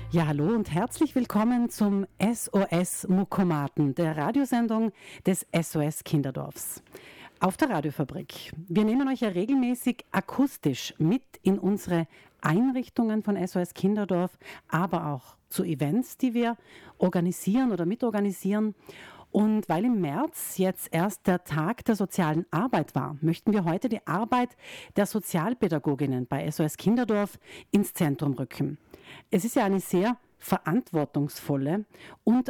Ja, hallo und herzlich willkommen zum SOS Muckomaten, der Radiosendung des SOS Kinderdorfs. Auf der Radiofabrik. Wir nehmen euch ja regelmäßig akustisch mit in unsere Einrichtungen von SOS Kinderdorf, aber auch zu Events, die wir organisieren oder mitorganisieren. Und weil im März jetzt erst der Tag der sozialen Arbeit war, möchten wir heute die Arbeit der Sozialpädagoginnen bei SOS Kinderdorf ins Zentrum rücken. Es ist ja eine sehr verantwortungsvolle und